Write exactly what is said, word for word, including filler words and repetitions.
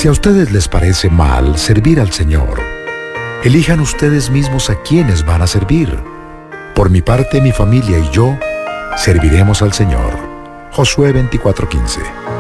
Si a ustedes les parece mal servir al Señor, elijan ustedes mismos a quienes van a servir. Por mi parte, mi familia y yo serviremos al Señor. Josué veinticuatro quince.